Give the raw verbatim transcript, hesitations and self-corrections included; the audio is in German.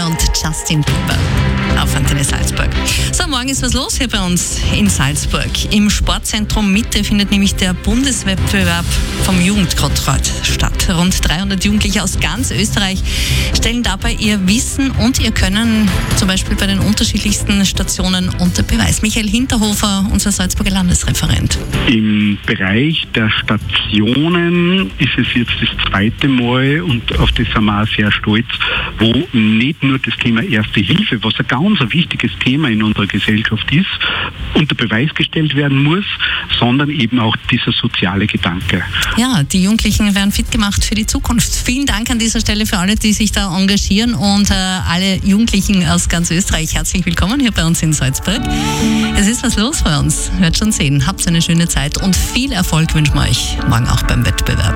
Moore und Justin Bieber auf Antenne Salzburg. So, morgen ist was los hier bei uns in Salzburg. Im Sportzentrum Mitte findet nämlich der Bundeswettbewerb vom Jugendgotthard statt. Rund dreihundert Jugendliche aus ganz Österreich stellen dabei ihr Wissen und ihr Können zum Beispiel bei den unterschiedlichsten Stationen unter Beweis. Michael Hinterhofer, unser Salzburger Landesreferent. Im Bereich der Stationen ist es jetzt das zweite Mal, und auf das sind wir auch sehr stolz, wo nicht nur das Thema Erste Hilfe, was ein ganz ein wichtiges Thema in unserer Gesellschaft ist, unter Beweis gestellt werden muss, sondern eben auch dieser soziale Gedanke. Ja, die Jugendlichen werden fit gemacht für die Zukunft. Vielen Dank an dieser Stelle für alle, die sich da engagieren, und äh, alle Jugendlichen aus ganz Österreich herzlich willkommen hier bei uns in Salzburg. Es ist was los bei uns, hört schon sehen. Habt eine schöne Zeit und viel Erfolg wünschen wir euch morgen auch beim Wettbewerb.